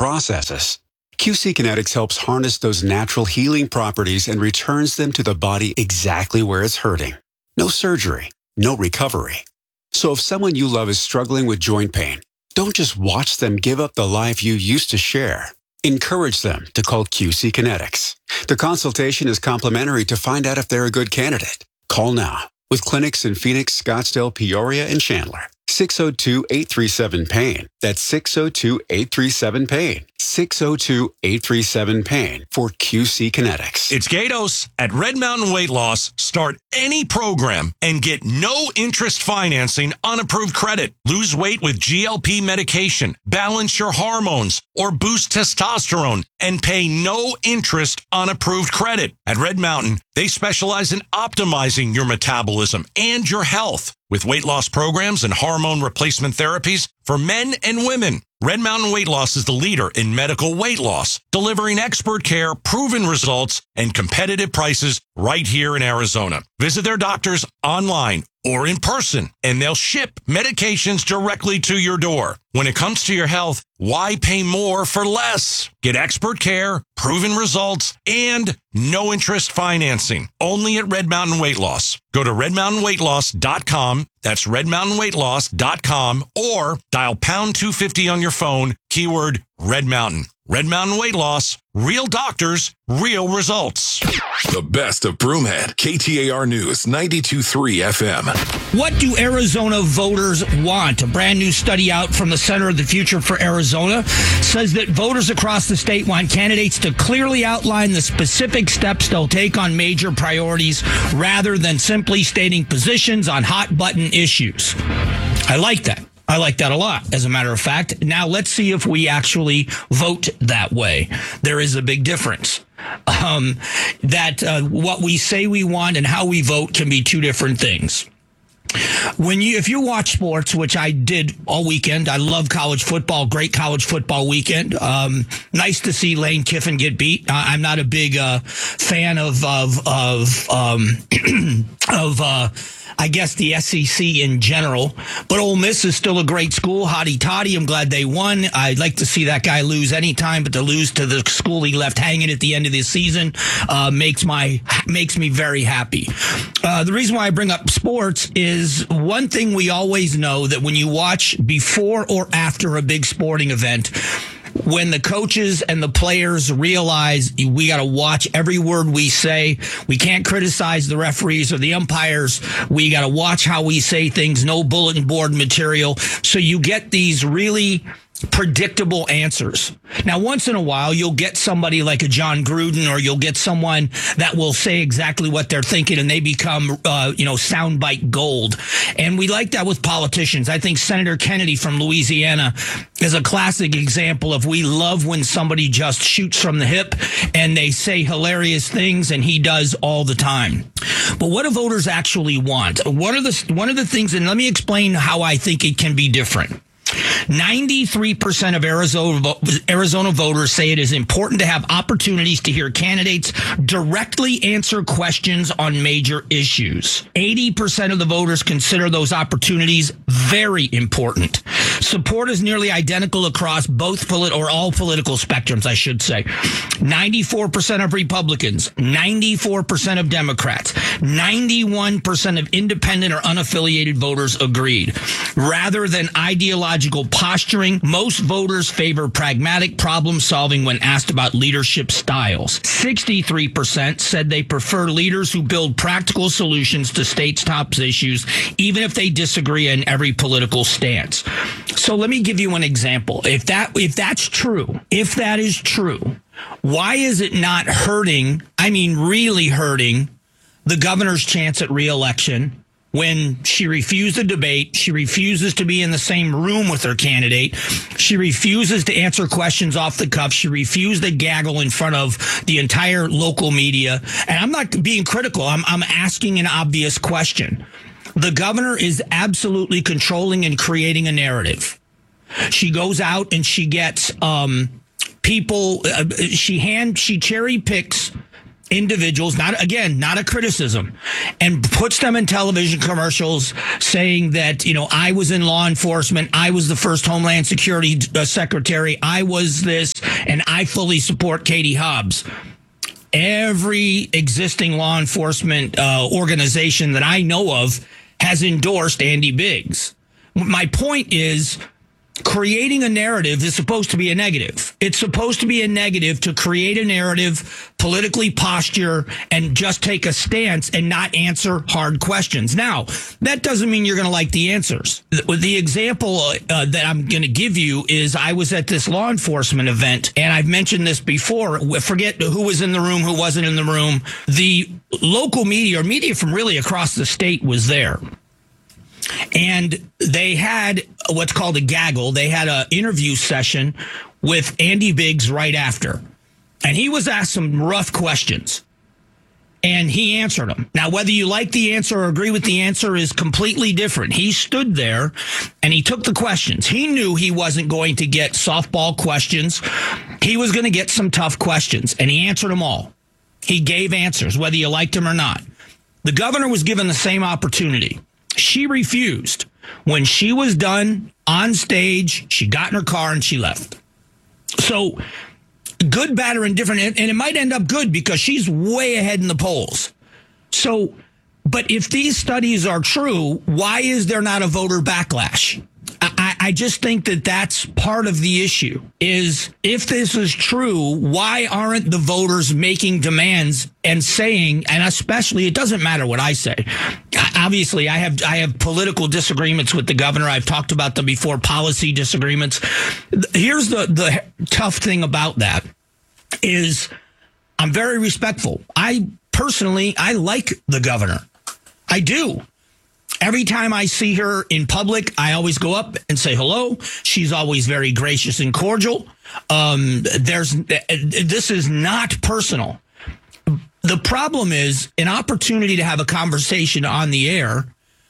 processes. QC Kinetics helps harness those natural healing properties and returns them to the body exactly where it's hurting. No surgery, no recovery. So if someone you love is struggling with joint pain, don't just watch them give up the life you used to share. Encourage them to call QC Kinetics. The consultation is complimentary to find out if they're a good candidate. Call now with clinics in Phoenix, Scottsdale, Peoria, and Chandler. 602-837-PAIN. That's 602-837-PAIN. 602-837-PAIN for QC Kinetics. It's Gatos. At Red Mountain Weight Loss, start any program and get no interest financing on approved credit. Lose weight with GLP medication, balance your hormones, or boost testosterone, and pay no interest on approved credit. At Red Mountain, they specialize in optimizing your metabolism and your health with weight loss programs and hormone replacement therapies for men and women. Red Mountain Weight Loss is the leader in medical weight loss, delivering expert care, proven results, and competitive prices right here in Arizona. Visit their doctors online or in person, and they'll ship medications directly to your door. When it comes to your health, why pay more for less? Get expert care, proven results, and no interest financing. Only at Red Mountain Weight Loss. Go to redmountainweightloss.com. That's redmountainweightloss.com, or dial pound 250 on your phone, keyword Red Mountain. Red Mountain Weight Loss, real doctors, real results. The best of Broomhead, KTAR News 92.3 FM. What do Arizona voters want? A brand new study out from the Center of the Future for Arizona says that voters across the state want candidates to clearly outline the specific steps they'll take on major priorities rather than simply stating positions on hot-button issues. I like that. I like that a lot, as a matter of fact. Now, let's see if we actually vote that way. There is a big difference. What we say we want and how we vote can be two different things. If you watch sports, which I did all weekend, I love college football, great college football weekend. Nice to see Lane Kiffin get beat. I'm not a big fan of I guess the SEC in general, but Ole Miss is still a great school. Hotty toddy. I'm glad they won. I'd like to see that guy lose anytime, but to lose to the school he left hanging at the end of the season makes me very happy. The reason why I bring up sports is one thing we always know, that when you watch before or after a big sporting event, when the coaches and the players realize we got to watch every word we say, we can't criticize the referees or the umpires. We got to watch how we say things, no bulletin board material. So you get these really predictable answers. Now, once in a while, you'll get somebody like a John Gruden, or you'll get someone that will say exactly what they're thinking, and they become, soundbite gold. And we like that with politicians. I think Senator Kennedy from Louisiana is a classic example of, we love when somebody just shoots from the hip and they say hilarious things, and he does all the time. But what do voters actually want? One of the things, and let me explain how I think it can be different. 93% of Arizona voters say it is important to have opportunities to hear candidates directly answer questions on major issues. 80% of the voters consider those opportunities very important. Support is nearly identical across both all political spectrums, I should say. 94% of Republicans, 94% of Democrats, 91% of independent or unaffiliated voters agreed. Rather than ideological posturing, most voters favor pragmatic problem solving when asked about leadership styles. 63% said they prefer leaders who build practical solutions to states' top issues, even if they disagree in every political stance. So let me give you an example. If that is true, why is it not really hurting the governor's chance at re-election when she refused to debate, she refuses to be in the same room with her candidate, she refuses to answer questions off the cuff, she refused to gaggle in front of the entire local media? And I'm not being critical, I'm asking an obvious question. The governor is absolutely controlling and creating a narrative. She goes out and she gets people, she cherry picks individuals, not a criticism, and puts them in television commercials saying that, I was in law enforcement, I was the first Homeland Security secretary, I was this, and I fully support Katie Hobbs. Every existing law enforcement organization that I know of has endorsed Andy Biggs. My point is, creating a narrative is supposed to be a negative. It's supposed to be a negative to create a narrative, politically posture, and just take a stance and not answer hard questions. Now, that doesn't mean you're going to like the answers. The example that I'm going to give you is I was at this law enforcement event, and I've mentioned this before. Forget who was in the room, who wasn't in the room. The local media, or media from really across the state, was there. And they had what's called a gaggle. They had an interview session with Andy Biggs right after. And he was asked some rough questions. And he answered them. Now, whether you like the answer or agree with the answer is completely different. He stood there and he took the questions. He knew he wasn't going to get softball questions. He was going to get some tough questions. And he answered them all. He gave answers, whether you liked them or not. The governor was given the same opportunity. She refused. When she was done on stage, she got in her car and she left. So good, bad, or indifferent, and it might end up good because she's way ahead in the polls. So, but if these studies are true, why is there not a voter backlash? I just think that that's part of the issue, is if this is true, why aren't the voters making demands and saying, and especially, it doesn't matter what I say. Obviously, I have political disagreements with the governor. I've talked about them before, policy disagreements. Here's the tough thing about that is I'm very respectful. I like the governor. I do. Every time I see her in public, I always go up and say hello. She's always very gracious and cordial. This is not personal. The problem is an opportunity to have a conversation on the air.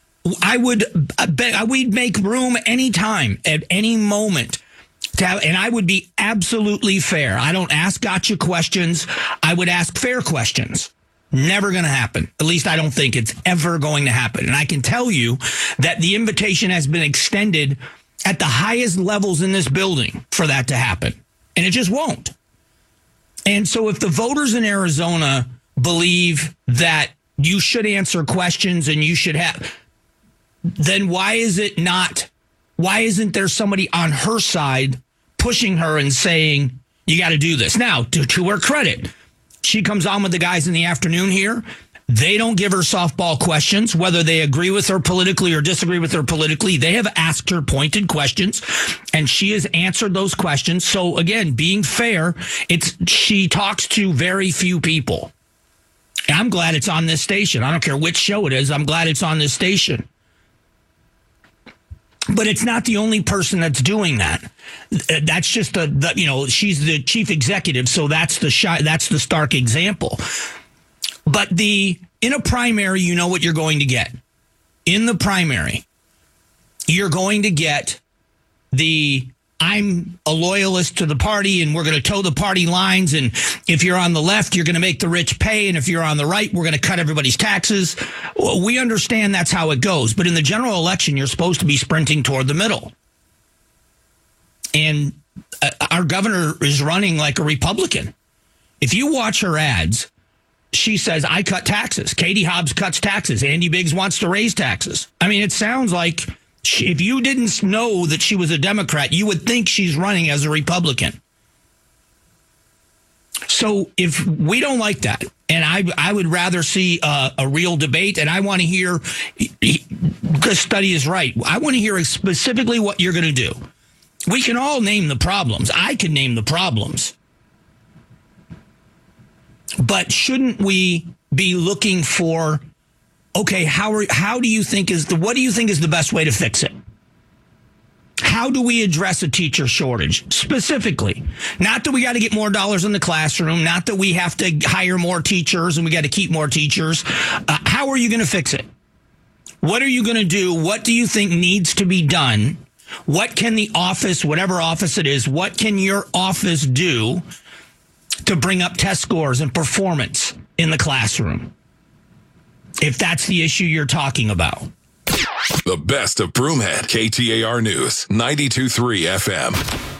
We'd make room anytime, at any moment. And I would be absolutely fair. I don't ask gotcha questions. I would ask fair questions. Never going to happen. At least I don't think it's ever going to happen. And I can tell you that the invitation has been extended at the highest levels in this building for that to happen. And it just won't. And so if the voters in Arizona believe that you should answer questions and you should have, then why isn't there somebody on her side pushing her and saying, you got to do this? Now, to her credit, she comes on with the guys in the afternoon here. They don't give her softball questions, whether they agree with her politically or disagree with her politically. They have asked her pointed questions, and she has answered those questions. So, again, being fair, she talks to very few people. I'm glad it's on this station. I don't care which show it is. I'm glad it's on this station. But it's not the only person that's doing that. That's just she's the chief executive, so that's the stark example. But in a primary, you know what you're going to get. In the primary, you're going to get I'm a loyalist to the party and we're going to toe the party lines. And if you're on the left, you're going to make the rich pay. And if you're on the right, we're going to cut everybody's taxes. We understand that's how it goes. But in the general election, you're supposed to be sprinting toward the middle. And our governor is running like a Republican. If you watch her ads, she says, I cut taxes. Katie Hobbs cuts taxes. Andy Biggs wants to raise taxes. I mean, it sounds like if you didn't know that she was a Democrat, you would think she's running as a Republican. So if we don't like that, and I would rather see a real debate, and I want to hear, the study is right, I want to hear specifically what you're going to do. We can all name the problems. I can name the problems. But shouldn't we be looking for, okay, what do you think is the best way to fix it? How do we address a teacher shortage specifically? Not that we got to get more dollars in the classroom, not that we have to hire more teachers and we got to keep more teachers. How are you going to fix it? What are you going to do? What do you think needs to be done? What can the office, whatever office it is, what can your office do to bring up test scores and performance in the classroom, if that's the issue you're talking about? The best of Broomhead, KTAR News, 92.3 FM.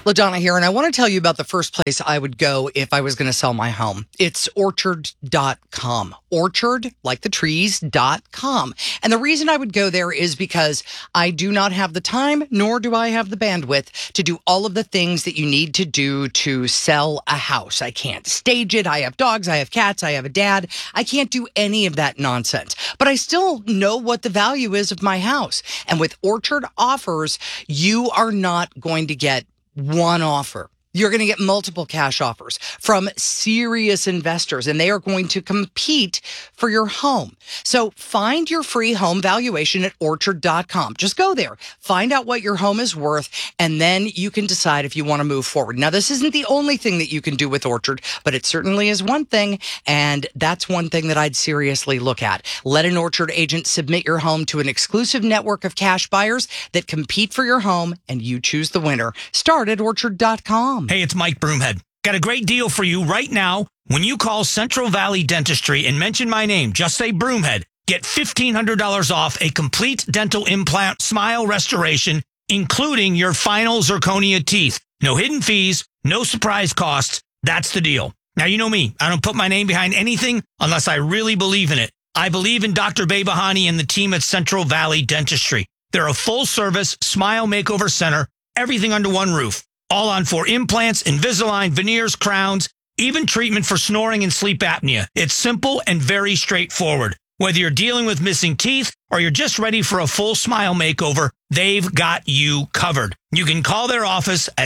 LaDonna here, and I want to tell you about the first place I would go if I was going to sell my home. It's Orchard.com. Orchard, like the trees.com. And the reason I would go there is because I do not have the time, nor do I have the bandwidth to do all of the things that you need to do to sell a house. I can't stage it. I have dogs. I have cats. I have a dad. I can't do any of that nonsense. But I still know what the value is of my house. And with Orchard offers, you are not going to get one offer. You're going to get multiple cash offers from serious investors, and they are going to compete for your home. So find your free home valuation at Orchard.com. Just go there, find out what your home is worth, and then you can decide if you want to move forward. Now, this isn't the only thing that you can do with Orchard, but it certainly is one thing, and that's one thing that I'd seriously look at. Let an Orchard agent submit your home to an exclusive network of cash buyers that compete for your home, and you choose the winner. Start at Orchard.com. Hey, it's Mike Broomhead. Got a great deal for you right now. When you call Central Valley Dentistry and mention my name, just say Broomhead, get $1,500 off a complete dental implant smile restoration, including your final zirconia teeth. No hidden fees, no surprise costs. That's the deal. Now, you know me. I don't put my name behind anything unless I really believe in it. I believe in Dr. Behbahani and the team at Central Valley Dentistry. They're a full-service smile makeover center, everything under one roof. All on for implants, Invisalign, veneers, crowns, even treatment for snoring and sleep apnea. It's simple and very straightforward. Whether you're dealing with missing teeth or you're just ready for a full smile makeover, they've got you covered. You can call their office at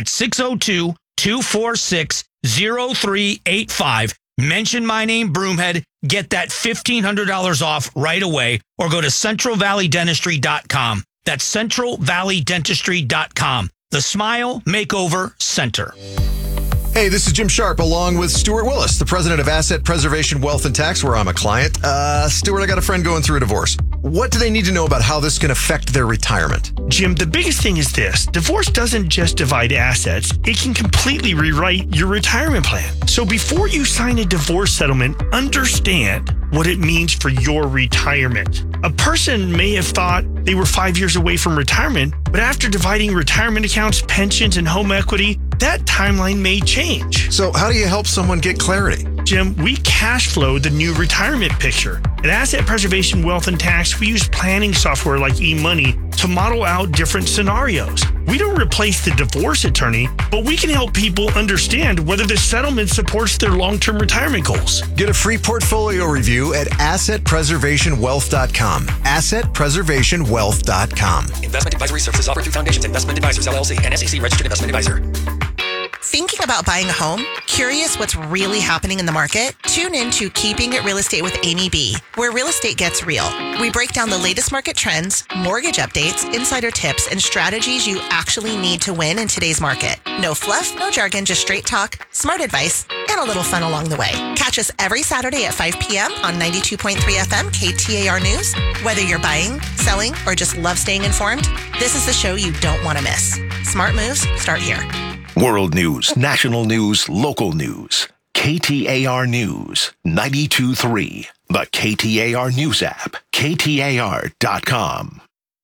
602-246-0385. Mention my name, Broomhead. Get that $1,500 off right away, or go to centralvalleydentistry.com. That's centralvalleydentistry.com. The Smile Makeover Center. Hey, this is Jim Sharp along with Stuart Willis, the president of Asset Preservation Wealth and Tax, where I'm a client. Stuart, I got a friend going through a divorce. What do they need to know about how this can affect their retirement? Jim, the biggest thing is this. Divorce doesn't just divide assets. It can completely rewrite your retirement plan. So before you sign a divorce settlement, understand what it means for your retirement. A person may have thought they were 5 years away from retirement, but after dividing retirement accounts, pensions, and home equity, that timeline may change. So how do you help someone get clarity? Jim, we cash flow the new retirement picture. At Asset Preservation Wealth and Tax, we use planning software like eMoney to model out different scenarios. We don't replace the divorce attorney, but we can help people understand whether the settlement supports their long-term retirement goals. Get a free portfolio review at AssetPreservationWealth.com. AssetPreservationWealth.com. Investment advisory services offered through Foundations Investment Advisors, LLC, and SEC Registered Investment Advisor. Thinking about buying a home? Curious what's really happening in the market? Tune in to Keeping It Real Estate with Amy B, where real estate gets real. We break down the latest market trends, mortgage updates, insider tips, and strategies you actually need to win in today's market. No fluff, no jargon, just straight talk, smart advice, and a little fun along the way. Catch us every Saturday at 5 p.m. on 92.3 FM KTAR News. Whether you're buying, selling, or just love staying informed, this is the show you don't want to miss. Smart moves start here. World news, national news, local news. KTAR News, 92.3. The KTAR News app, KTAR.com.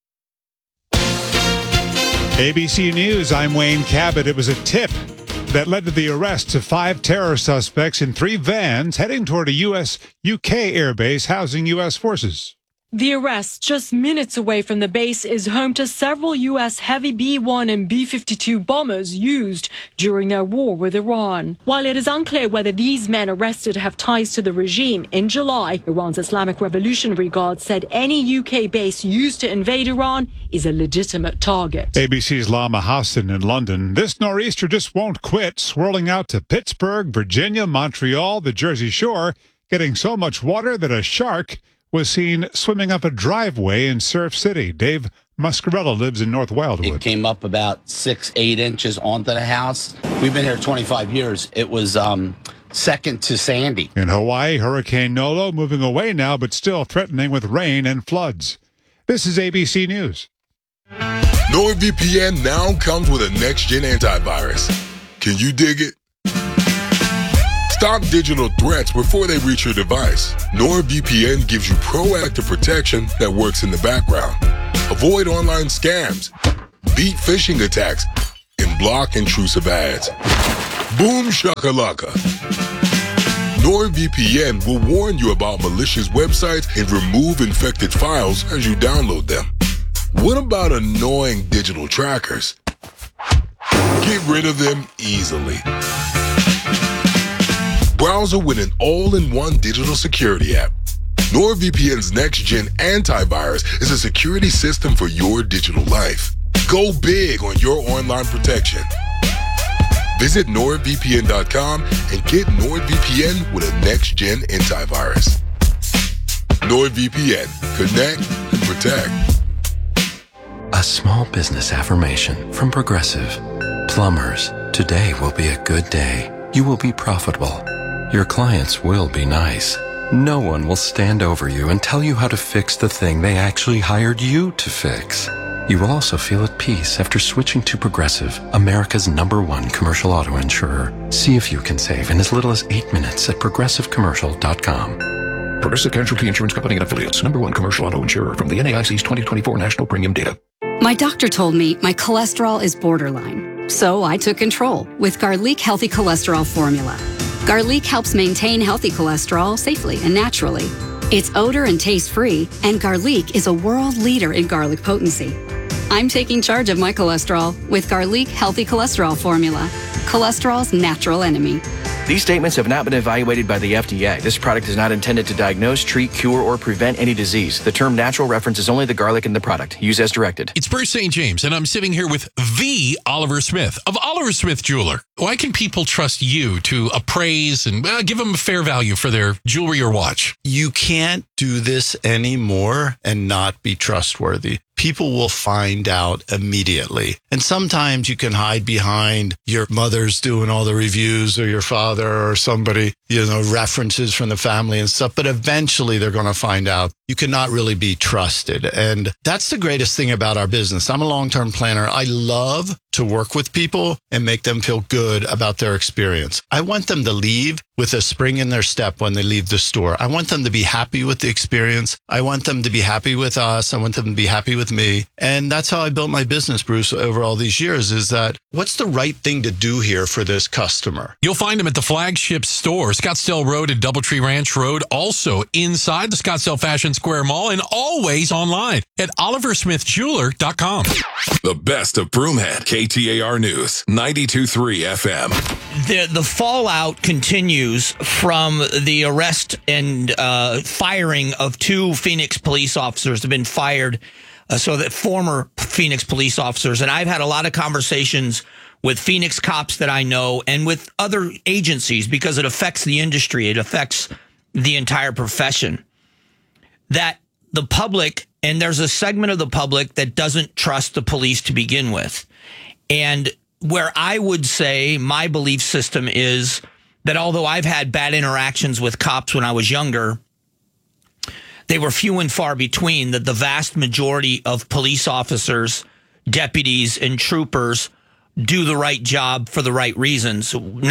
ABC News, I'm Wayne Cabot. It was a tip that led to the arrests of 5 terror suspects in 3 vans heading toward a U.S.-UK airbase housing U.S. forces. The arrest, just minutes away from the base, is home to several U.S. heavy B-1 and B-52 bombers used during their war with Iran. While it is unclear whether these men arrested have ties to the regime, in July, Iran's Islamic Revolutionary Guard said any UK base used to invade Iran is a legitimate target. ABC's Lama Hassan in London. This nor'easter just won't quit, swirling out to Pittsburgh, Virginia, Montreal, the Jersey Shore, getting so much water that a shark was seen swimming up a driveway in Surf City. Dave Muscarella lives in North Wildwood. It came up about 6-8 inches onto the house. We've been here 25 years. It was second to Sandy. In Hawaii, Hurricane Nolo moving away now, but still threatening with rain and floods. This is ABC News. NordVPN now comes with a next-gen antivirus. Can you dig it? Stop digital threats before they reach your device. NordVPN gives you proactive protection that works in the background. Avoid online scams, beat phishing attacks, can block intrusive ads. Boom shakalaka. NordVPN will warn you about malicious websites and remove infected files as you download them. What about annoying digital trackers? Get rid of them easily. Browser with an all-in-one digital security app. NordVPN's next-gen antivirus is a security system for your digital life. Go big on your online protection. Visit NordVPN.com and get NordVPN with a next-gen antivirus. NordVPN. Connect and protect. A small business affirmation from Progressive. Plumbers, today will be a good day. You will be profitable. Your clients will be nice. No one will stand over you and tell you how to fix the thing they actually hired you to fix. You will also feel at peace after switching to Progressive, America's #1 commercial auto insurer. See if you can save in as little as 8 minutes at progressivecommercial.com. Progressive Casualty Insurance Company and Affiliates, #1 commercial auto insurer from the NAIC's 2024 National Premium Data. My doctor told me my cholesterol is borderline, so I took control with Garlic Healthy Cholesterol Formula. Garlic helps maintain healthy cholesterol safely and naturally. It's odor and taste-free, and Garlic is a world leader in garlic potency. I'm taking charge of my cholesterol with Garlic Healthy Cholesterol Formula, cholesterol's natural enemy. These statements have not been evaluated by the FDA. This product is not intended to diagnose, treat, cure, or prevent any disease. The term natural references only the garlic in the product. Use as directed. It's Bruce St. James, and I'm sitting here with the Oliver Smith of Oliver Smith Jeweler. Why can people trust you to appraise and give them a fair value for their jewelry or watch? You can't do this anymore and not be trustworthy. People will find out immediately. And sometimes you can hide behind your mother's doing all the reviews or your father or somebody, references from the family and stuff. But eventually they're going to find out you cannot really be trusted. And that's the greatest thing about our business. I'm a long-term planner. I love to work with people and make them feel good about their experience. I want them to leave with a spring in their step when they leave the store. I want them to be happy with the experience. I want them to be happy with us. I want them to be happy with me. And that's how I built my business, Bruce, over all these years, is that what's the right thing to do here for this customer? You'll find them at the flagship store, Scottsdale Road and Doubletree Ranch Road, also inside the Scottsdale Fashion Square Mall, and always online at oliversmithjeweler.com. The best of Broomhead. KTAR News, 92.3 FM. The fallout continues from the arrest and firing of 2 Phoenix police officers have been fired. So that former Phoenix police officers, and I've had a lot of conversations with Phoenix cops that I know and with other agencies because it affects the industry. It affects the entire profession. That the public, and there's a segment of the public that doesn't trust the police to begin with. And where I would say my belief system is that although I've had bad interactions with cops when I was younger, they were few and far between, that the vast majority of police officers, deputies, and troopers do the right job for the right reasons.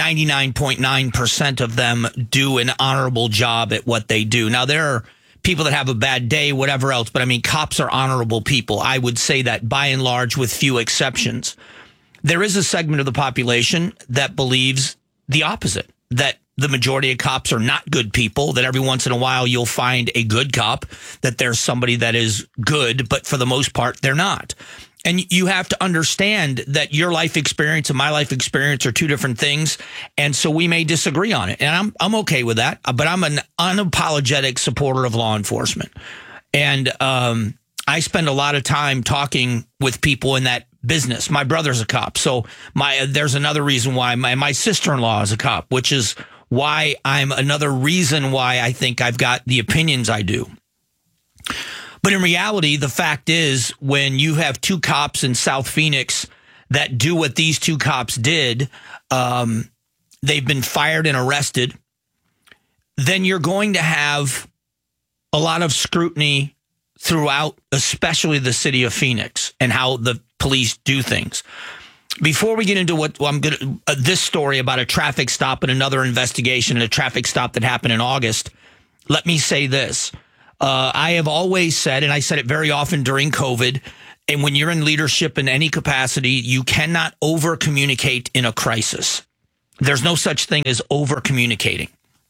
99.9% of them do an honorable job at what they do. Now, there are people that have a bad day, whatever else, but I mean, cops are honorable people. I would say that by and large, with few exceptions. There is a segment of the population that believes the opposite, that the majority of cops are not good people, that every once in a while you'll find a good cop, that there's somebody that is good, but for the most part, they're not. And you have to understand that your life experience and my life experience are two different things. And so we may disagree on it. And I'm okay with that, but I'm an unapologetic supporter of law enforcement. And I spend a lot of time talking with people in that business. My brother's a cop. So there's another reason why my sister-in-law is a cop, which is why I'm another reason why I think I've got the opinions I do. But in reality, the fact is, when you have 2 cops in South Phoenix that do what these 2 cops did, they've been fired and arrested, then you're going to have a lot of scrutiny throughout, especially the city of Phoenix, and how the police do things. Before we get into this story about a traffic stop and another investigation and a traffic stop that happened in August, let me say this. I have always said, and I said it very often during COVID, And when you're in leadership in any capacity, you cannot over-communicate in a crisis. There's no such thing as over-communicating.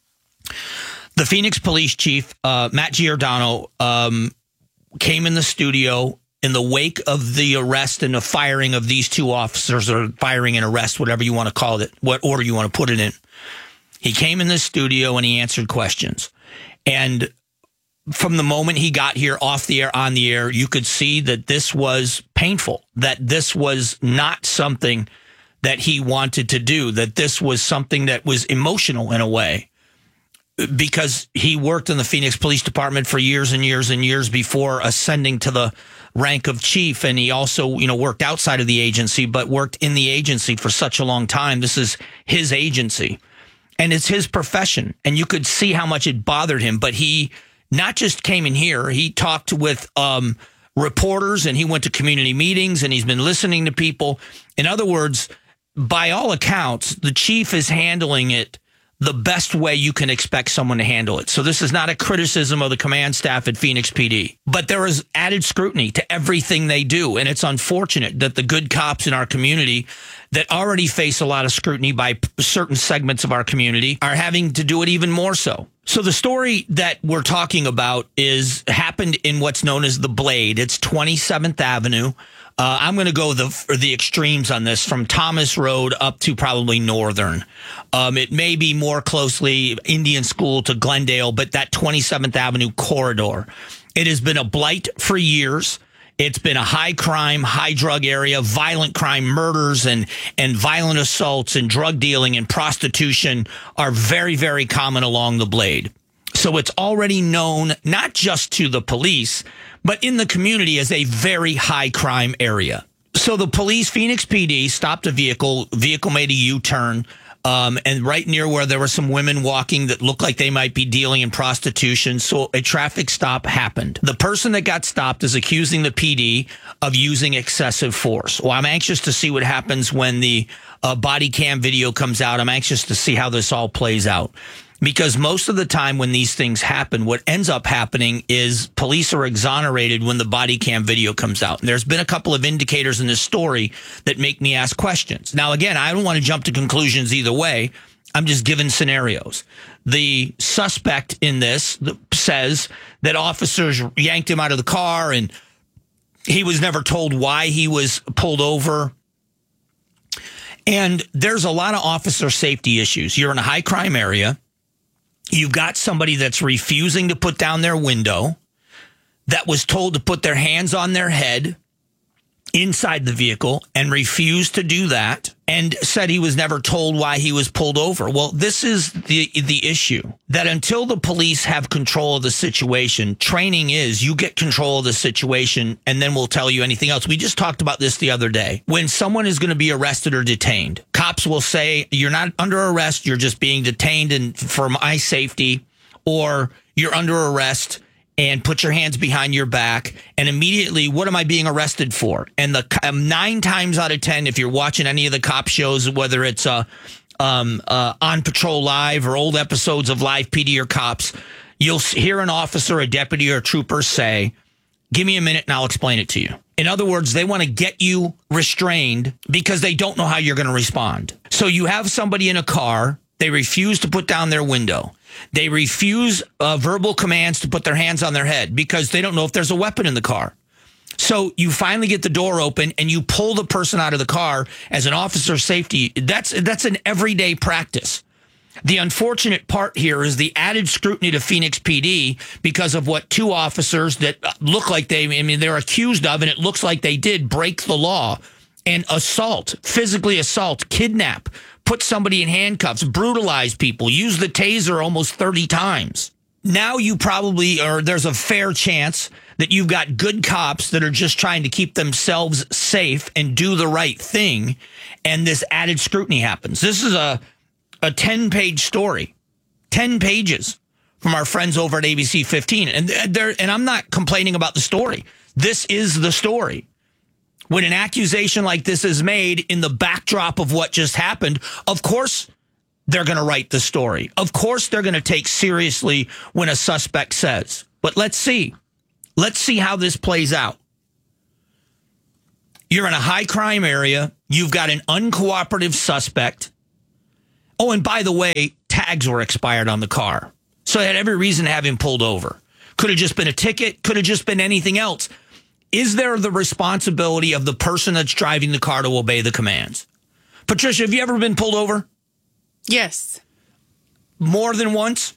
The Phoenix police chief, Matt Giordano, came in the studio in the wake of the arrest and the firing of these two officers, or firing and arrest, whatever you want to call it, what order you want to put it in. He came in the studio and he answered questions. And from the moment he got here, off the air, on the air, you could see that this was painful, that this was not something that he wanted to do, that this was something that was emotional in a way, because he worked in the Phoenix Police Department for years and years and years before ascending to the rank of chief. And he also, worked outside of the agency, but worked in the agency for such a long time. This is his agency and it's his profession. And you could see how much it bothered him, but he not just came in here, he talked with reporters and he went to community meetings and he's been listening to people. In other words, by all accounts, the chief is handling it the best way you can expect someone to handle it. So this is not a criticism of the command staff at Phoenix PD, but there is added scrutiny to everything they do. And it's unfortunate that the good cops in our community that already face a lot of scrutiny by certain segments of our community are having to do it even more so. So the story that we're talking about happened in what's known as the Blade. It's 27th Avenue. I'm going to go the extremes on this, from Thomas Road up to probably Northern. It may be more closely Indian School to Glendale, but that 27th Avenue corridor. It has been a blight for years. It's been a high crime, high drug area, violent crime, murders and violent assaults and drug dealing and prostitution are very, very common along the Blade. So it's already known, not just to the police, but in the community as a very high crime area. So the police, Phoenix PD, stopped a vehicle made a U-turn, and right near where there were some women walking that looked like they might be dealing in prostitution. So a traffic stop happened. The person that got stopped is accusing the PD of using excessive force. Well, I'm anxious to see what happens when the body cam video comes out. I'm anxious to see how this all plays out. Because most of the time when these things happen, what ends up happening is police are exonerated when the body cam video comes out. And there's been a couple of indicators in this story that make me ask questions. Now, again, I don't want to jump to conclusions either way. I'm just giving scenarios. The suspect in this says that officers yanked him out of the car and he was never told why he was pulled over. And there's a lot of officer safety issues. You're in a high crime area. You've got somebody that's refusing to put down their window, that was told to put their hands on their head inside the vehicle and refused to do that, and said he was never told why he was pulled over. Well, this is the issue, that until the police have control of the situation, training is you get control of the situation and then we'll tell you anything else. We just talked about this the other day. When someone is going to be arrested or detained, cops will say, you're not under arrest, you're just being detained and for my safety, or you're under arrest and put your hands behind your back, and immediately, what am I being arrested for? And the 9 times out of 10, if you're watching any of the cop shows, whether it's On Patrol Live or old episodes of Live PD or Cops, you'll hear an officer, a deputy, or a trooper say, give me a minute and I'll explain it to you. In other words, they want to get you restrained because they don't know how you're going to respond. So you have somebody in a car, they refuse to put down their window. They refuse verbal commands to put their hands on their head because they don't know if there's a weapon in the car. So you finally get the door open and you pull the person out of the car as an officer of safety. That's an everyday practice. The unfortunate part here is the added scrutiny to Phoenix PD because of what 2 officers that look like they're accused of, and it looks like they did break the law and assault, physically assault, kidnap, put somebody in handcuffs, brutalize people, use the taser almost 30 times. Now you probably, or there's a fair chance that you've got good cops that are just trying to keep themselves safe and do the right thing, and this added scrutiny happens. This is a 10-page story, 10 pages from our friends over at ABC 15. And I'm not complaining about the story. This is the story. When an accusation like this is made in the backdrop of what just happened, of course they're going to write the story. Of course they're going to take seriously when a suspect says. But let's see. Let's see how this plays out. You're in a high crime area. You've got an uncooperative suspect. Oh, and by the way, tags were expired on the car. So they had every reason to have him pulled over. Could have just been a ticket. Could have just been anything else. Is there the responsibility of the person that's driving the car to obey the commands? Patricia, have you ever been pulled over? Yes. More than once?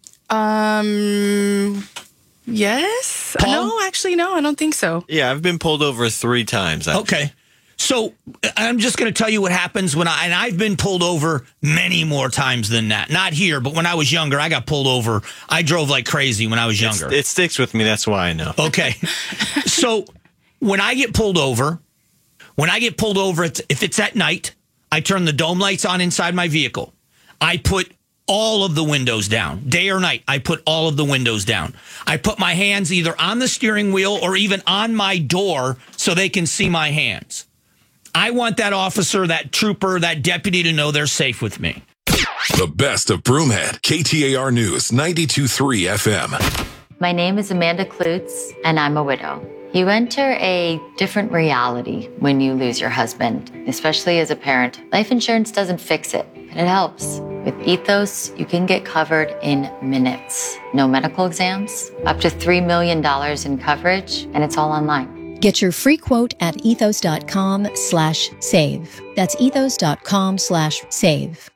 Yes. Paul? No, actually, no, I don't think so. Yeah, I've been pulled over 3 times. Okay. So I'm just going to tell you what happens and I've been pulled over many more times than that. Not here, but when I was younger, I got pulled over. I drove like crazy when I was younger. It sticks with me. That's why I know. Okay. So when I get pulled over, if it's at night, I turn the dome lights on inside my vehicle. I put all of the windows down. Day or night, I put all of the windows down. I put my hands either on the steering wheel or even on my door so they can see my hands. I want that officer, that trooper, that deputy to know they're safe with me. The best of Broomhead, KTAR News 92.3 FM. My name is Amanda Klutz, and I'm a widow. You enter a different reality when you lose your husband, especially as a parent. Life insurance doesn't fix it, but it helps. With Ethos, you can get covered in minutes. No medical exams, up to $3 million in coverage, and it's all online. Get your free quote at ethos.com/save. That's ethos.com/save.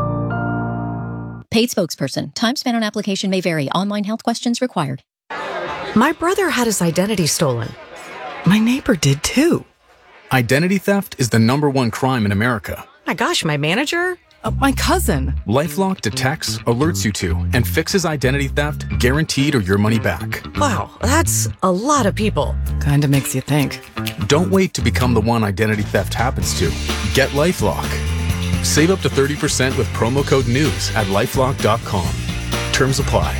Paid spokesperson. Time spent on application may vary. Online health questions required. My brother had his identity stolen. My neighbor did too. Identity theft is the #1 crime in America. My gosh, my manager? My cousin. LifeLock detects, alerts you to, and fixes identity theft guaranteed or your money back. Wow, that's a lot of people. Kinda makes you think. Don't wait to become the one identity theft happens to. Get LifeLock. Save up to 30% with promo code NEWS at LifeLock.com. Terms apply.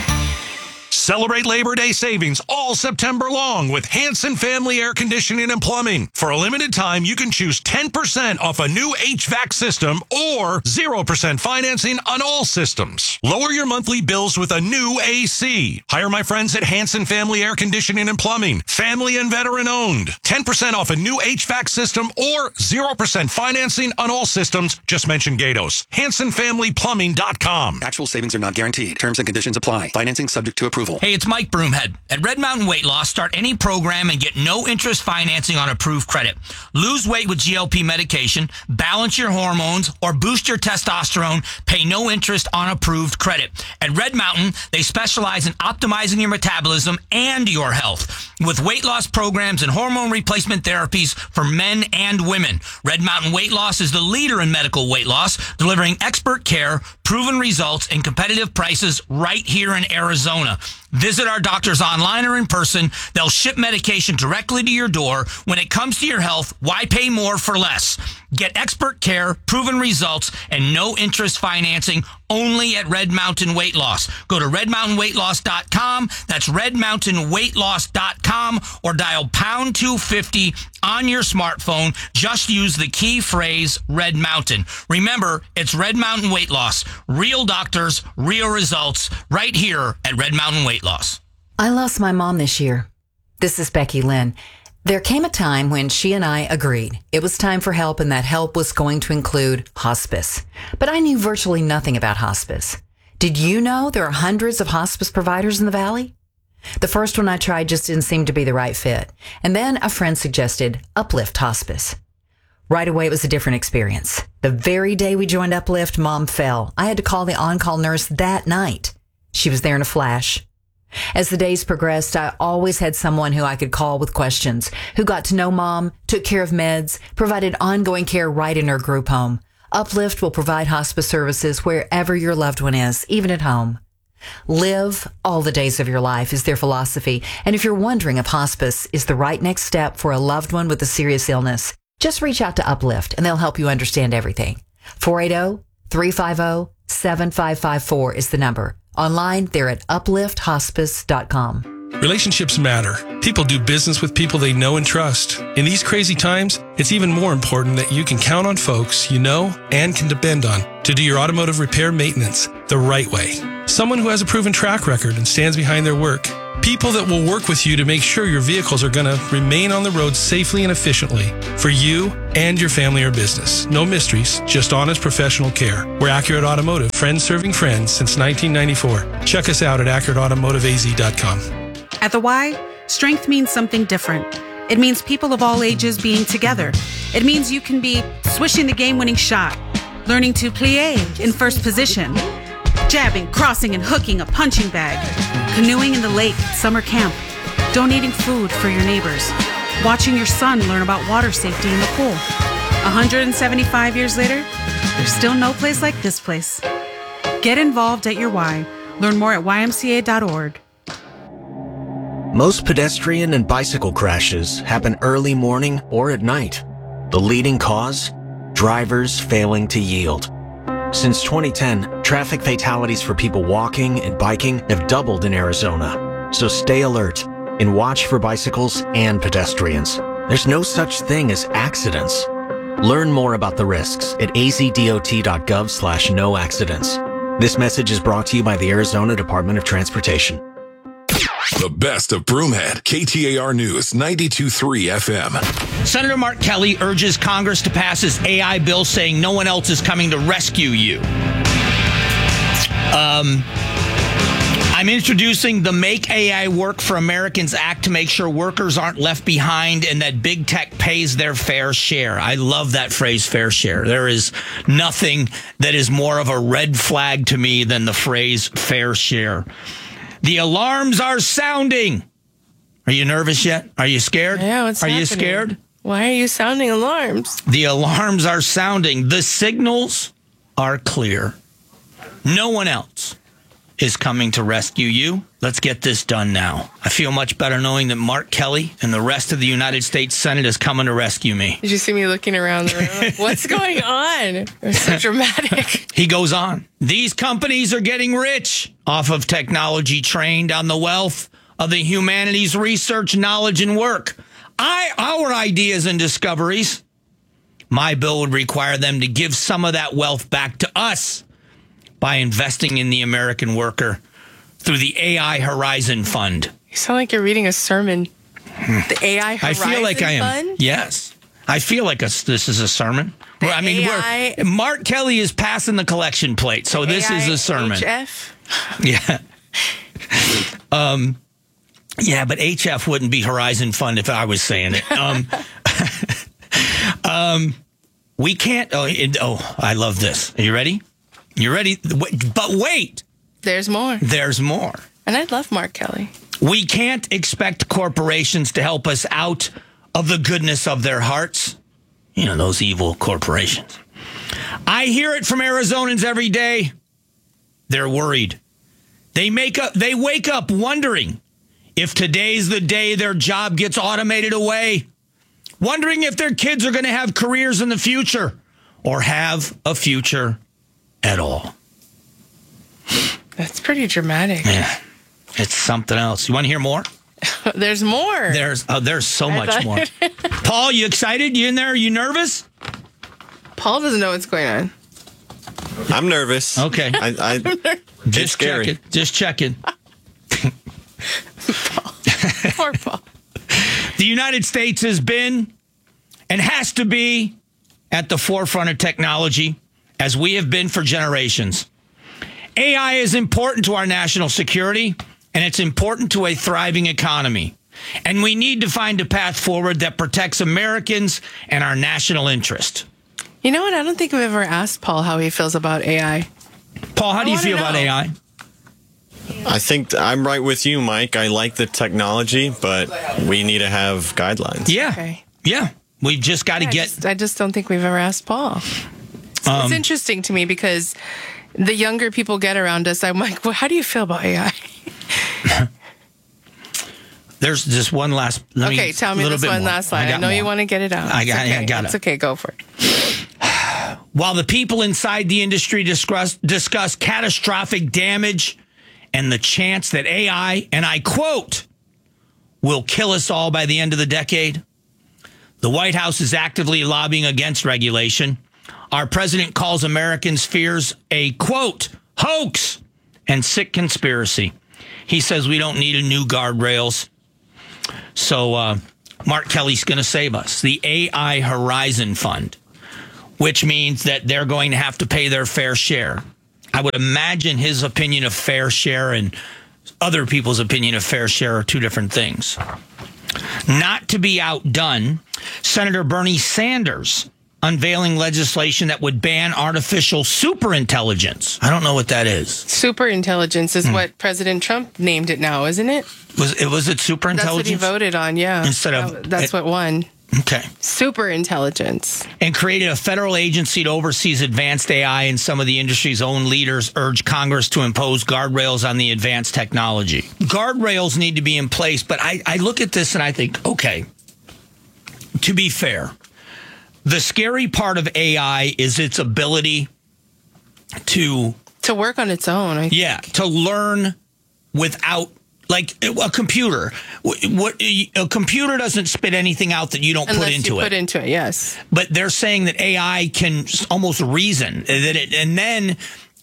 Celebrate Labor Day savings all September long with Hanson Family Air Conditioning and Plumbing. For a limited time, you can choose 10% off a new HVAC system or 0% financing on all systems. Lower your monthly bills with a new AC. Hire my friends at Hanson Family Air Conditioning and Plumbing. Family and veteran owned. 10% off a new HVAC system or 0% financing on all systems. Just mention Gatos. HansonFamilyPlumbing.com. Actual savings are not guaranteed. Terms and conditions apply. Financing subject to approval. Hey, it's Mike Broomhead. At Red Mountain Weight Loss, start any program and get no interest financing on approved credit. Lose weight with GLP medication, balance your hormones, or boost your testosterone. Pay no interest on approved credit. At Red Mountain, they specialize in optimizing your metabolism and your health with weight loss programs and hormone replacement therapies for men and women. Red Mountain Weight Loss is the leader in medical weight loss, delivering expert care, proven results, and competitive prices right here in Arizona. Visit our doctors online or in person. They'll ship medication directly to your door. When it comes to your health, why pay more for less? Get expert care, proven results, and no interest financing only at Red Mountain Weight Loss. Go to redmountainweightloss.com. That's redmountainweightloss.com or dial pound 250 on your smartphone. Just use the key phrase Red Mountain. Remember, it's Red Mountain Weight Loss. Real doctors, real results, right here at Red Mountain Weight Loss. I lost my mom this year. This is Becky Lynn. There came a time when she and I agreed it was time for help, and that help was going to include hospice. But I knew virtually nothing about hospice. Did you know there are hundreds of hospice providers in the Valley? The first one I tried just didn't seem to be the right fit. And then a friend suggested Uplift Hospice. Right away, it was a different experience. The very day we joined Uplift, Mom fell. I had to call the on-call nurse that night. She was there in a flash. As the days progressed, I always had someone who I could call with questions, who got to know Mom, took care of meds, provided ongoing care right in her group home. Uplift will provide hospice services wherever your loved one is, even at home. Live all the days of your life is their philosophy. And if you're wondering if hospice is the right next step for a loved one with a serious illness, just reach out to Uplift and they'll help you understand everything. 480-350-7554 is the number. Online, they're at uplifthospice.com. Relationships matter. People do business with people they know and trust. In these crazy times, it's even more important that you can count on folks you know and can depend on to do your automotive repair maintenance the right way. Someone who has a proven track record and stands behind their work. People that will work with you to make sure your vehicles are going to remain on the road safely and efficiently for you and your family or business. No mysteries, just honest professional care. We're Accurate Automotive, friends serving friends since 1994. Check us out at AccurateAutomotiveAZ.com. At the Y, strength means something different. It means people of all ages being together. It means you can be swishing the game-winning shot, learning to plie in first position, jabbing, crossing, and hooking a punching bag, canoeing in the lake at summer camp, donating food for your neighbors, watching your son learn about water safety in the pool. 175 years later, there's still no place like this place. Get involved at your Y. Learn more at ymca.org. Most pedestrian and bicycle crashes happen early morning or at night. The leading cause? Drivers failing to yield. Since 2010, traffic fatalities for people walking and biking have doubled in Arizona. So stay alert and watch for bicycles and pedestrians. There's no such thing as accidents. Learn more about the risks at azdot.gov/no accidents. This message is brought to you by the Arizona Department of Transportation. The best of Broomhead, KTAR News 92.3 FM. Senator Mark Kelly urges Congress to pass his AI bill saying no one else is coming to rescue you. I'm introducing the Make AI Work for Americans Act to make sure workers aren't left behind and that big tech pays their fair share. I love that phrase, fair share. There is nothing that is more of a red flag to me than the phrase fair share. The alarms are sounding. Are you nervous yet? Are you scared? Yeah, what's happening? You scared? Why are you sounding alarms? The alarms are sounding. The signals are clear. No one else is coming to rescue you. Let's get this done now. I feel much better knowing that Mark Kelly and the rest of the United States Senate is coming to rescue me. Did you see me looking around the room? Like, what's going on? It was so dramatic. He goes on. These companies are getting rich off of technology trained on the wealth of the humanities research, knowledge, and work. Our ideas and discoveries. My bill would require them to give some of that wealth back to us by investing in the American worker through the AI Horizon Fund. You sound like you're reading a sermon. The AI Horizon I feel like I am. Fund? Yes. I feel like this is a sermon. Mark Kelly is passing the collection plate, so this is a sermon. HF? Yeah. Yeah, but HF wouldn't be Horizon Fund if I was saying it. We can't. I love this. Are you ready? You ready? But wait. There's more. There's more. And I love Mark Kelly. We can't expect corporations to help us out of the goodness of their hearts. You know, those evil corporations. I hear it from Arizonans every day. They're worried. They wake up wondering if today's the day their job gets automated away. Wondering if their kids are going to have careers in the future or have a future at all. That's pretty dramatic. Yeah, it's something else. You want to hear more? There's more. There's so much more. Paul, you excited? You in there? Are you nervous? Paul doesn't know what's going on. I'm nervous. Okay. Just scary. Just checking. Poor Paul. The United States has been and has to be at the forefront of technology, as we have been for generations. AI is important to our national security, and it's important to a thriving economy. And we need to find a path forward that protects Americans and our national interest. You know what? I don't think I've ever asked Paul how he feels about AI. Paul, how do you feel about AI? I think I'm right with you, Mike. I like the technology, but we need to have guidelines. Yeah. Okay. Yeah. We've just got to get... I just don't think we've ever asked Paul. It's interesting to me because the younger people get around us, I'm like, well, how do you feel about AI? There's just one last... Okay, tell me this one last line. I know you want to get it out. I got it. It's okay, go for it. While the people inside the industry discuss catastrophic damage and the chance that AI, and I quote, will kill us all by the end of the decade, the White House is actively lobbying against regulation. Our president calls Americans' fears a, quote, hoax and sick conspiracy. He says we don't need a new guardrails. So Mark Kelly's going to save us. The AI Horizon Fund, which means that they're going to have to pay their fair share. I would imagine his opinion of fair share and other people's opinion of fair share are two different things. Not to be outdone, Senator Bernie Sanders unveiling legislation that would ban artificial superintelligence. I don't know what that is. Superintelligence is what President Trump named it now, isn't it? Was it superintelligence? That's what he voted on, yeah. Instead of... That's what won. Okay. Superintelligence. And created a federal agency to oversee advanced AI, and some of the industry's own leaders urged Congress to impose guardrails on the advanced technology. Guardrails need to be in place, but I look at this and I think, okay, to be fair, the scary part of AI is its ability to work on its own. To learn without, like a computer. A computer doesn't spit anything out that you don't Unless put into you it. Put into it, yes. But they're saying that AI can almost reason and then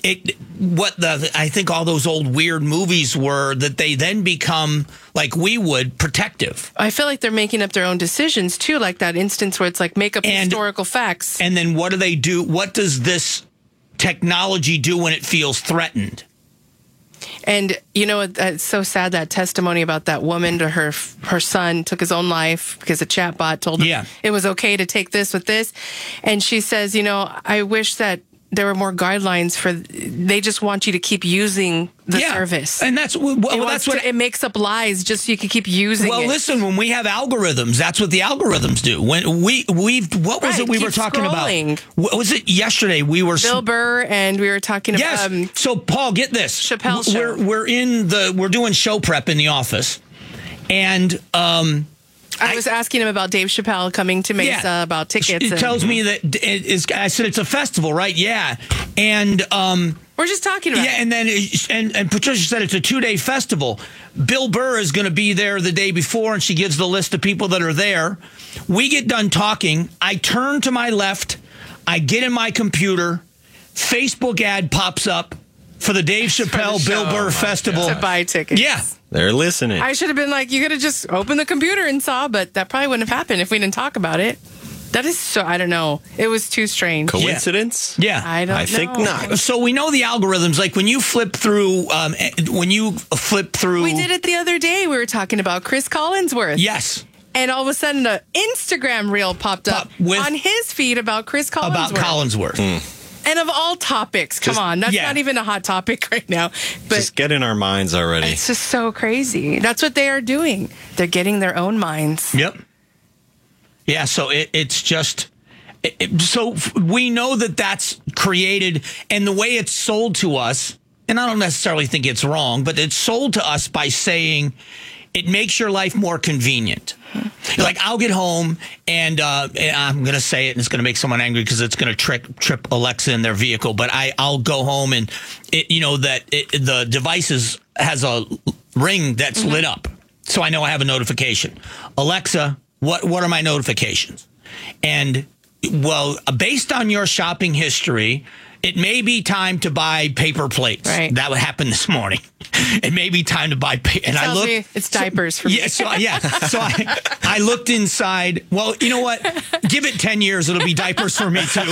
I think all those old weird movies were that they then become, like we would, protective. I feel like they're making up their own decisions too, like that instance where it's like make up historical facts. And then what do they do? What does this technology do when it feels threatened? And you know, it's so sad, that testimony about that woman to her son took his own life because a chatbot told him it was okay to take this with this. And she says, you know, I wish that there were more guidelines they just want you to keep using the service. And that's what it makes up lies just so you can keep using it. Well, listen, when we have algorithms, that's what the algorithms do. When we were talking about? What was it yesterday? We were Bill Burr and we were talking about So Paul, get this. Chappelle show. We're doing show prep in the office. And I was asking him about Dave Chappelle coming to Mesa, about tickets. It tells me that I said it's a festival, right? Yeah. And we're just talking about and then and Patricia said it's a 2-day festival. Bill Burr is going to be there the day before, and she gives the list of people that are there. We get done talking. I turn to my left. I get in my computer. Facebook ad pops up for the Dave Chappelle Bill Burr Festival. To buy tickets. Yeah. They're listening. I should have been like, you could have just opened the computer and saw, but that probably wouldn't have happened if we didn't talk about it. That is so, I don't know. It was too strange. Coincidence? Yeah. I think not. So we know the algorithms, like when you flip through, We did it the other day. We were talking about Chris Collinsworth. Yes. And all of a sudden, an Instagram reel popped up on his feed about Chris Collinsworth. About Collinsworth. And of all topics, come on, that's not even a hot topic right now. But just get in our minds already. It's just so crazy. That's what they are doing. They're getting their own minds. Yep. Yeah, so it's just... So we know that that's created, and the way it's sold to us, and I don't necessarily think it's wrong, but it's sold to us by saying it makes your life more convenient. Like, I'll get home, and I'm going to say it, and it's going to make someone angry because it's going to trip Alexa in their vehicle. But I'll go home, and the device has a ring that's lit up, so I know I have a notification. Alexa, what are my notifications? And well, based on your shopping history, it may be time to buy paper plates. Right. That would happen this morning. It may be time to buy. And I look. It's diapers for me. So I looked inside. Well, you know what? Give it 10 years. It'll be diapers for me too.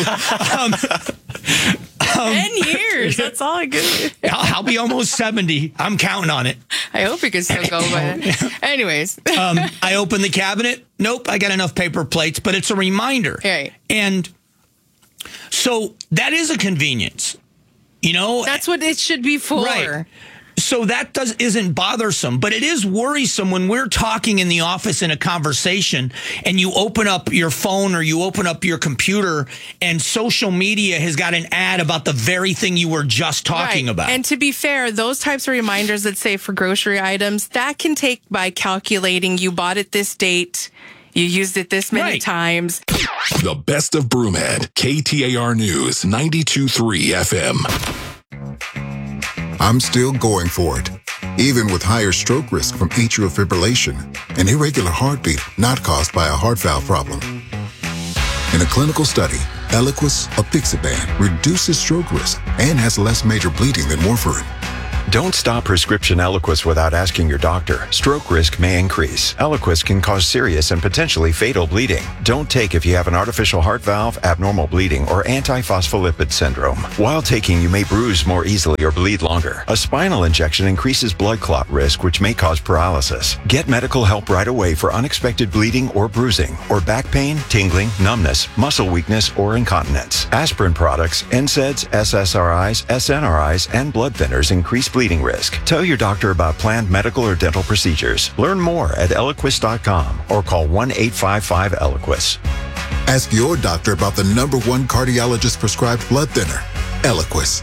10 years. That's all I get. I'll be almost 70. I'm counting on it. I hope you can still go by it. Anyways. I open the cabinet. Nope. I got enough paper plates, but it's a reminder. Right. And so that is a convenience, you know? That's what it should be for. Right. So that isn't bothersome, but it is worrisome when we're talking in the office in a conversation and you open up your phone or you open up your computer and social media has got an ad about the very thing you were just talking about. And to be fair, those types of reminders that say for grocery items, that can take by calculating you bought it this date, you used it this many times. The best of Broomhead, KTAR News 92.3 FM. I'm still going for it, even with higher stroke risk from atrial fibrillation, an irregular heartbeat not caused by a heart valve problem. In a clinical study, Eliquis apixaban reduces stroke risk and has less major bleeding than warfarin. Don't stop prescription Eliquis without asking your doctor. Stroke risk may increase. Eliquis can cause serious and potentially fatal bleeding. Don't take if you have an artificial heart valve, abnormal bleeding, or antiphospholipid syndrome. While taking, you may bruise more easily or bleed longer. A spinal injection increases blood clot risk, which may cause paralysis. Get medical help right away for unexpected bleeding or bruising, or back pain, tingling, numbness, muscle weakness, or incontinence. Aspirin products, NSAIDs, SSRIs, SNRIs, and blood thinners increase bleeding risk. Tell your doctor about planned medical or dental procedures. Learn more at Eliquis.com or call 1-855-ELIQUIS. Ask your doctor about the #1 cardiologist prescribed blood thinner, Eliquis.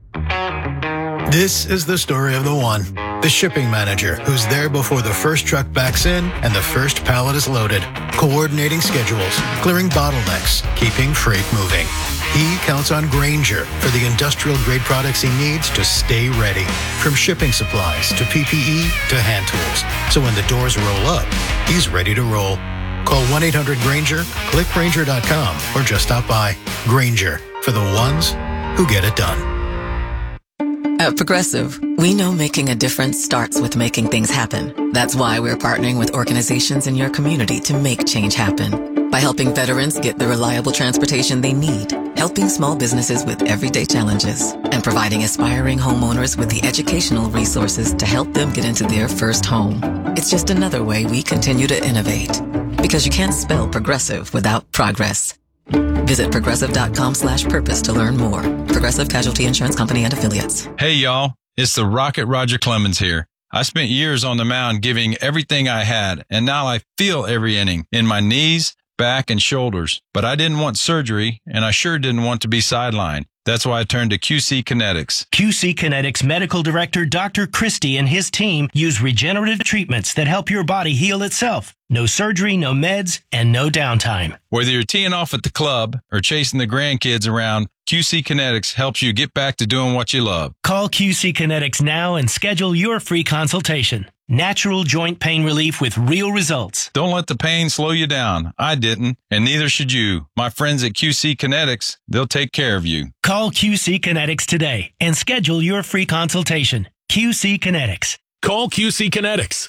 This is the story of the one, the shipping manager who's there before the first truck backs in and the first pallet is loaded, coordinating schedules, clearing bottlenecks, keeping freight moving. He counts on Grainger for the industrial-grade products he needs to stay ready, from shipping supplies to PPE to hand tools. So when the doors roll up, he's ready to roll. Call 1-800-GRAINGER, click Grainger.com, or just stop by. Grainger, for the ones who get it done. At Progressive, we know making a difference starts with making things happen. That's why we're partnering with organizations in your community to make change happen. By helping veterans get the reliable transportation they need, helping small businesses with everyday challenges, and providing aspiring homeowners with the educational resources to help them get into their first home. It's just another way we continue to innovate. Because you can't spell progressive without progress. Visit progressive.com/purpose to learn more. Progressive Casualty Insurance Company and Affiliates. Hey, y'all. It's the Rocket Roger Clemens here. I spent years on the mound giving everything I had, and now I feel every inning in my knees, back, and shoulders. But I didn't want surgery, and I sure didn't want to be sidelined. That's why I turned to QC Kinetics. QC Kinetics Medical Director Dr. Christie and his team use regenerative treatments that help your body heal itself. No surgery, no meds, and no downtime. Whether you're teeing off at the club or chasing the grandkids around, QC Kinetics helps you get back to doing what you love. Call QC Kinetics now and schedule your free consultation. Natural joint pain relief with real results. Don't let the pain slow you down. I didn't, and neither should you. My friends at QC Kinetics, they'll take care of you. Call QC Kinetics today and schedule your free consultation. QC Kinetics. Call QC Kinetics,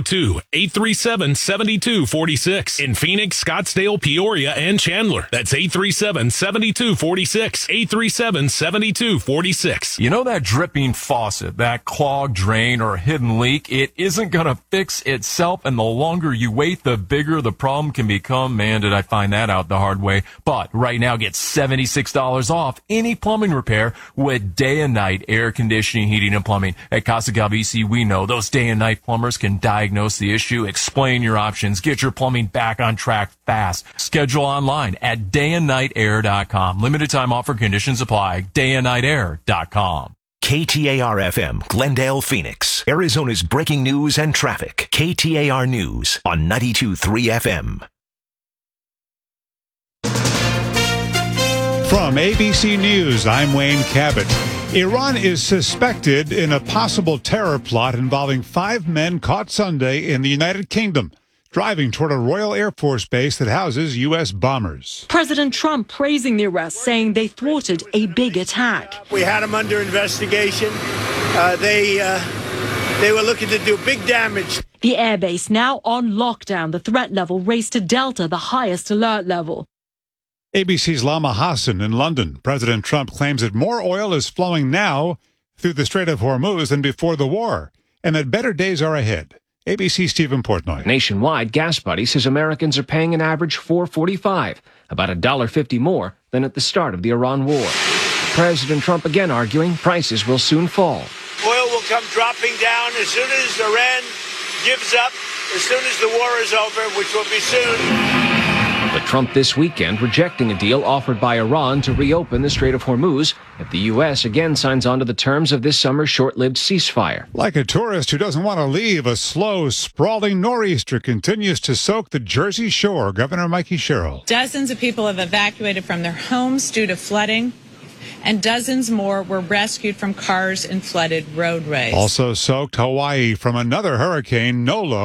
602-837-7246. In Phoenix, Scottsdale, Peoria, and Chandler. That's 837-7246. 837-7246. You know that dripping faucet, that clogged drain or hidden leak? It isn't going to fix itself, and the longer you wait, the bigger the problem can become. Man, did I find that out the hard way. But right now, get $76 off any plumbing repair with Day and Night Air Conditioning, Heating, and Plumbing. At Casa Galvisi, we know those day and night plumbers can diagnose the issue, explain your options, get your plumbing back on track fast. Schedule online at dayandnightair.com. Limited time offer, conditions apply. dayandnightair.com. KTAR-FM, Glendale, Phoenix. Arizona's breaking news and traffic. KTAR News on 92.3 FM. From ABC News, I'm Wayne Cabot. Iran is suspected in a possible terror plot involving 5 men caught Sunday in the United Kingdom, driving toward a Royal Air Force base that houses U.S. bombers. President Trump praising the arrest, saying they thwarted a big attack. We had them under investigation. They were looking to do big damage. The airbase now on lockdown. The threat level raised to Delta, the highest alert level. ABC's Lama Hassan in London. President Trump claims that more oil is flowing now through the Strait of Hormuz than before the war, and that better days are ahead. ABC's Stephen Portnoy. Nationwide, Gas Buddy says Americans are paying an average $4.45, about $1.50 more than at the start of the Iran war. President Trump again arguing prices will soon fall. Oil will come dropping down as soon as Iran gives up, as soon as the war is over, which will be soon. But Trump this weekend rejecting a deal offered by Iran to reopen the Strait of Hormuz if the U.S. again signs on to the terms of this summer's short-lived ceasefire. Like a tourist who doesn't want to leave, a slow, sprawling nor'easter continues to soak the Jersey Shore. Governor Mikey Sherrill. Dozens of people have evacuated from their homes due to flooding, and dozens more were rescued from cars in flooded roadways. Also soaked Hawaii from another hurricane, Nolo.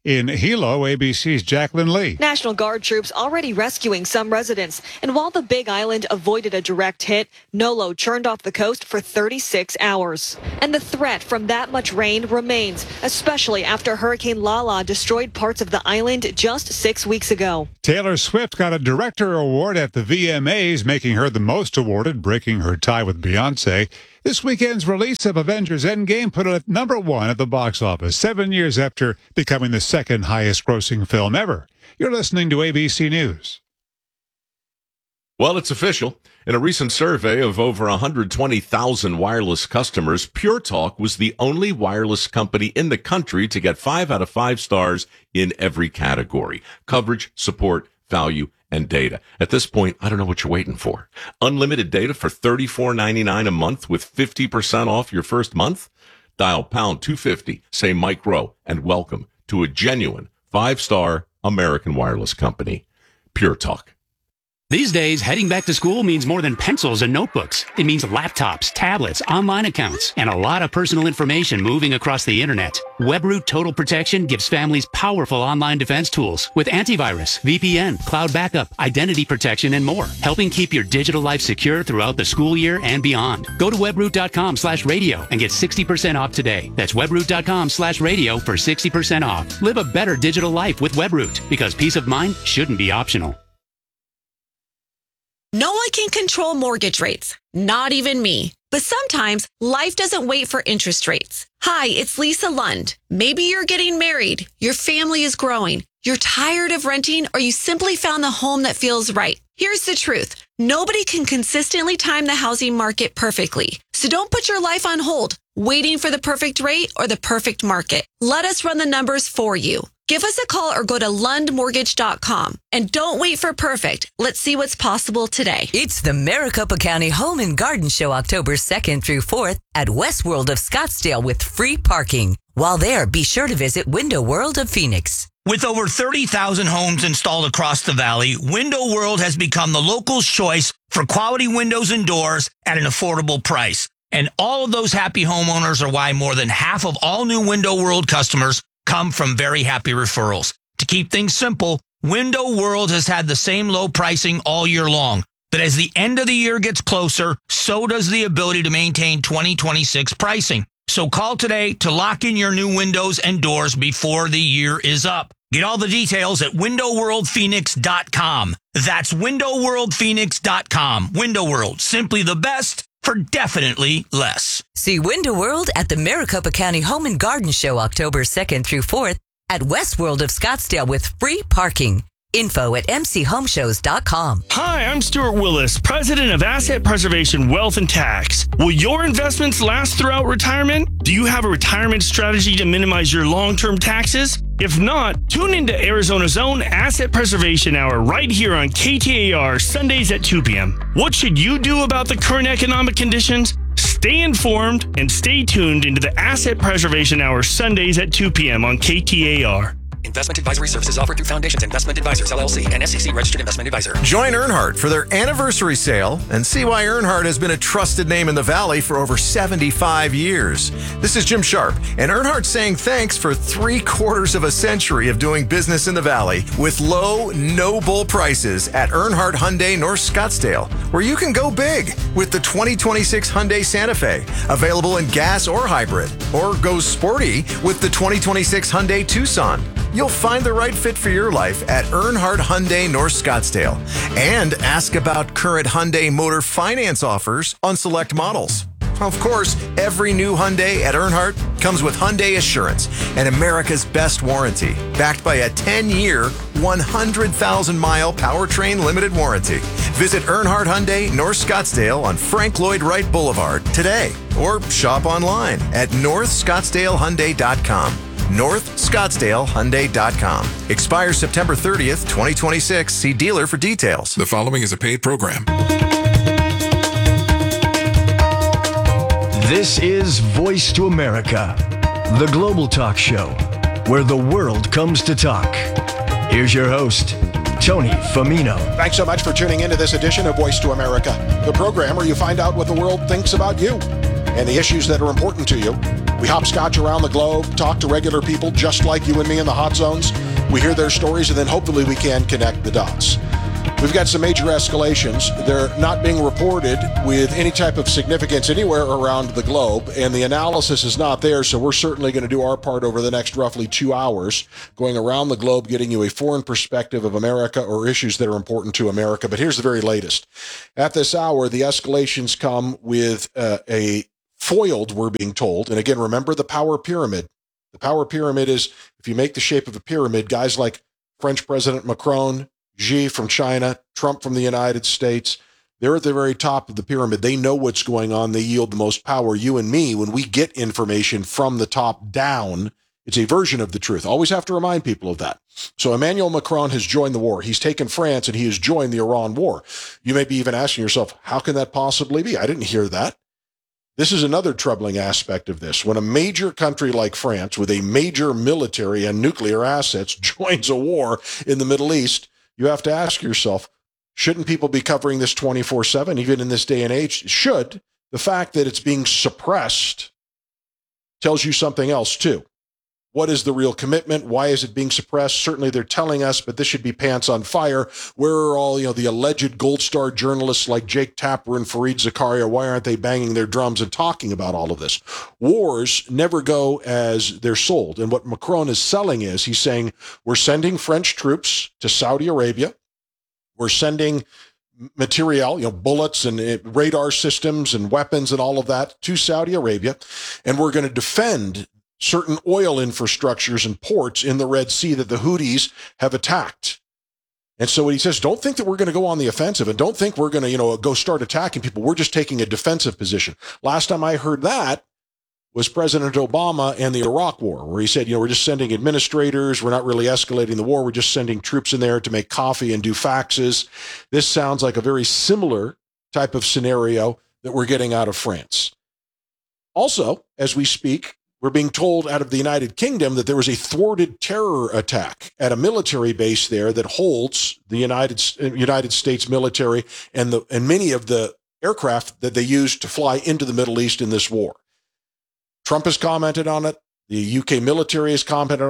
In Hilo, ABC's Jacqueline Lee. National Guard troops already rescuing some residents. And while the Big Island avoided a direct hit, Nolo churned off the coast for 36 hours. And the threat from that much rain remains, especially after Hurricane Lala destroyed parts of the island just 6 weeks ago. Taylor Swift got a Director Award at the VMAs, making her the most awarded, breaking her tie with Beyoncé. This weekend's release of Avengers Endgame put it at #1 at the box office, 7 years after becoming the second highest-grossing film ever. You're listening to ABC News. Well, it's official. In a recent survey of over 120,000 wireless customers, Pure Talk was the only wireless company in the country to get 5 out of 5 stars in every category: coverage, support, value, and data. At this point, I don't know what you're waiting for. Unlimited data for $34.99 a month with 50% off your first month? Dial pound 250, say Mike Rowe, and welcome to a genuine 5-star American wireless company. Pure Talk. These days, heading back to school means more than pencils and notebooks. It means laptops, tablets, online accounts, and a lot of personal information moving across the internet. WebRoot Total Protection gives families powerful online defense tools with antivirus, VPN, cloud backup, identity protection, and more, helping keep your digital life secure throughout the school year and beyond. Go to webroot.com/radio and get 60% off today. That's webroot.com/radio for 60% off. Live a better digital life with WebRoot, because peace of mind shouldn't be optional. No one can control mortgage rates, not even me. But sometimes life doesn't wait for interest rates. Hi, it's Lisa Lund. Maybe you're getting married, your family is growing, you're tired of renting, or you simply found the home that feels right. Here's the truth. Nobody can consistently time the housing market perfectly. So don't put your life on hold, waiting for the perfect rate or the perfect market. Let us run the numbers for you. Give us a call or go to lundmortgage.com. And don't wait for perfect. Let's see what's possible today. It's the Maricopa County Home and Garden Show October 2nd through 4th at Westworld of Scottsdale with free parking. While there, be sure to visit Window World of Phoenix. With over 30,000 homes installed across the valley, Window World has become the local's choice for quality windows and doors at an affordable price. And all of those happy homeowners are why more than half of all new Window World customers come from very happy referrals. To keep things simple, Window World has had the same low pricing all year long. But as the end of the year gets closer, so does the ability to maintain 2026 pricing. So call today to lock in your new windows and doors before the year is up. Get all the details at windowworldphoenix.com. That's windowworldphoenix.com. Window World, simply the best for definitely less. See Window World at the Maricopa County Home and Garden Show October 2nd through 4th at Westworld of Scottsdale with free parking. Info at mchomeshows.com. Hi, I'm Stuart Willis, president of Asset Preservation Wealth and Tax. Will your investments last throughout retirement? Do you have a retirement strategy to minimize your long-term taxes? If not, tune into Arizona's own Asset Preservation Hour right here on KTAR Sundays at 2 p.m. What should you do about the current economic conditions? Stay informed and stay tuned into the Asset Preservation Hour Sundays at 2 p.m. on KTAR. Investment advisory services offered through Foundations Investment Advisors, LLC, and SEC Registered Investment Advisor. Join Earnhardt for their anniversary sale and see why Earnhardt has been a trusted name in the Valley for over 75 years. This is Jim Sharp, and Earnhardt's saying thanks for 3/4 of a century of doing business in the Valley with low, no-bull prices at Earnhardt Hyundai North Scottsdale, where you can go big with the 2026 Hyundai Santa Fe, available in gas or hybrid, or go sporty with the 2026 Hyundai Tucson. You'll find the right fit for your life at Earnhardt Hyundai North Scottsdale. And ask about current Hyundai Motor Finance offers on select models. Of course, every new Hyundai at Earnhardt comes with Hyundai Assurance and America's best warranty, backed by a 10-year, 100,000-mile powertrain limited warranty. Visit Earnhardt Hyundai North Scottsdale on Frank Lloyd Wright Boulevard today, or shop online at northscottsdalehyundai.com. northscottsdalehyundai.com. Expires September 30th, 2026. See dealer for details. The following is a paid program. This is Voice to America, the global talk show where the world comes to talk. Here's your host, Tony Famino. Thanks so much for tuning into this edition of Voice to America, the program where you find out what the world thinks about you and the issues that are important to you. We hopscotch around the globe, talk to regular people just like you and me in the hot zones. We hear their stories, and then hopefully we can connect the dots. We've got some major escalations. They're not being reported with any type of significance anywhere around the globe, and the analysis is not there, so we're certainly going to do our part over the next roughly 2 hours, going around the globe, getting you a foreign perspective of America or issues that are important to America. But here's the very latest. At this hour, the escalations come with a foiled, we're being told, and again, remember the power pyramid. The power pyramid is, if you make the shape of a pyramid, guys like French President Macron, Xi from China, Trump from the United States, they're at the very top of the pyramid. They know what's going on. They yield the most power. You and me, when we get information from the top down, it's a version of the truth. Always have to remind people of that. So Emmanuel Macron has joined the war. He's taken France, and he has joined the Iran war. You may be even asking yourself, how can that possibly be? I didn't hear that. This is another troubling aspect of this. When a major country like France, with a major military and nuclear assets, joins a war in the Middle East, you have to ask yourself, shouldn't people be covering this 24/7, even in this day and age? Should. The fact that it's being suppressed tells you something else, too. What is the real commitment? Why is it being suppressed? Certainly they're telling us, but this should be pants on fire. Where are all, the alleged gold star journalists like Jake Tapper and Fareed Zakaria? Why aren't they banging their drums and talking about all of this? Wars never go as they're sold. And what Macron is selling is, he's saying, we're sending French troops to Saudi Arabia. We're sending material, bullets and radar systems and weapons and all of that to Saudi Arabia. And we're going to defend certain oil infrastructures and ports in the Red Sea that the Houthis have attacked. And so what he says, don't think that we're going to go on the offensive, and don't think we're going to, go start attacking people. We're just taking a defensive position. Last time I heard that was President Obama and the Iraq War, where he said, we're just sending administrators. We're not really escalating the war. We're just sending troops in there to make coffee and do faxes. This sounds like a very similar type of scenario that we're getting out of France. Also, as we speak, we're being told out of the United Kingdom that there was a thwarted terror attack at a military base there that holds the United States military and many of the aircraft that they use to fly into the Middle East in this war. Trump has commented on it. The UK military has commented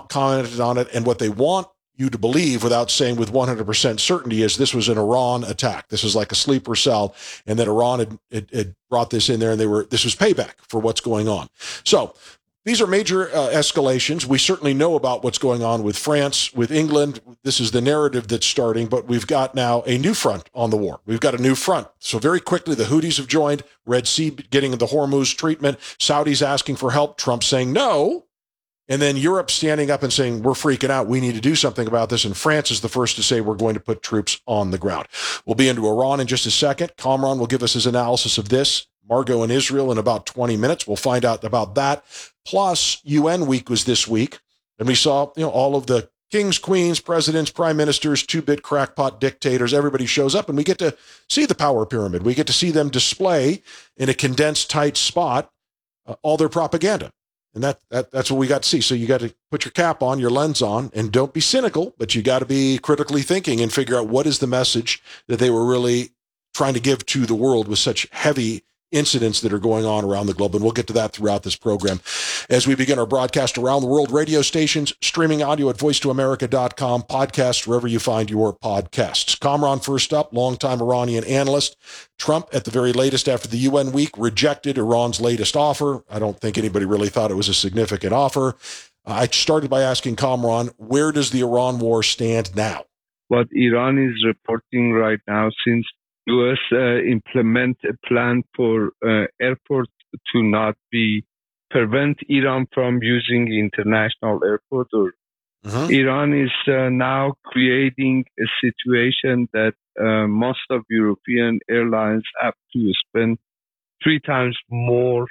on it. And what they want you to believe, without saying with 100% certainty, is this was an Iran attack. This was like a sleeper cell, and that Iran had brought this in there, and this was payback for what's going on. So these are major escalations. We certainly know about what's going on with France, with England. This is the narrative that's starting, but we've got now a new front on the war. We've got a new front. So very quickly, the Houthis have joined, Red Sea getting the Hormuz treatment, Saudis asking for help, Trump saying no. And then Europe standing up and saying, we're freaking out. We need to do something about this. And France is the first to say, we're going to put troops on the ground. We'll be into Iran in just a second. Kamran will give us his analysis of this. Margot in Israel in about 20 minutes. We'll find out about that. Plus, UN week was this week. And we saw, all of the kings, queens, presidents, prime ministers, two-bit crackpot dictators. Everybody shows up, and we get to see the power pyramid. We get to see them display in a condensed, tight spot all their propaganda. And that's what we got to see. So you got to put your cap on, your lens on, and don't be cynical, but you got to be critically thinking and figure out what is the message that they were really trying to give to the world with such heavy incidents that are going on around the globe. And we'll get to that throughout this program as we begin our broadcast around the world. Radio stations, streaming audio at voicetoamerica.com, podcasts wherever you find your podcasts. Kamran first up, longtime Iranian analyst. Trump, at the very latest after the UN week, rejected Iran's latest offer. I don't think anybody really thought it was a significant offer. I started by asking Kamran, where does the Iran war stand now? What Iran is reporting right now, since U.S. implement a plan for airports to not prevent Iran from using international airport, or Iran is now creating a situation that most of European airlines have to spend 3 times more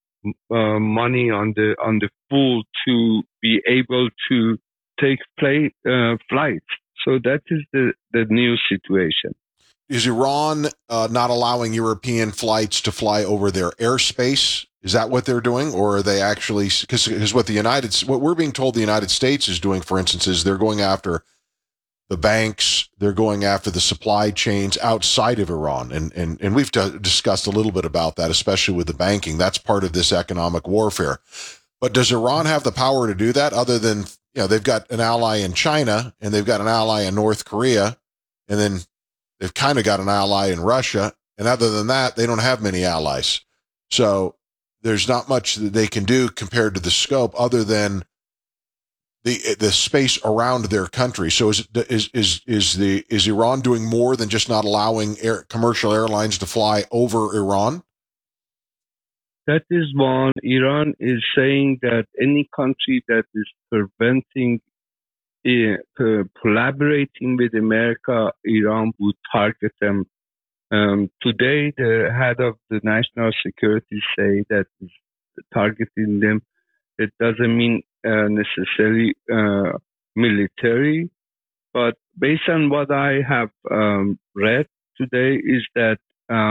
money on the fuel to be able to take flights. So that is the new situation. Is Iran not allowing European flights to fly over their airspace? Is that what they're doing? Or are they actually, because what we're being told the United States is doing, for instance, is they're going after the banks. They're going after the supply chains outside of Iran. And we've discussed a little bit about that, especially with the banking. That's part of this economic warfare. But does Iran have the power to do that other than, they've got an ally in China and they've got an ally in North Korea, and then they've kind of got an ally in Russia. And other than that, they don't have many allies. So there's not much that they can do compared to the scope other than the space around their country. So is Iran doing more than just not allowing commercial airlines to fly over Iran? That is one. Iran is saying that any country that is preventing collaborating with America, Iran would target them. Today, the head of the national security say that is targeting them. It doesn't mean necessarily military, but based on what I have read today is that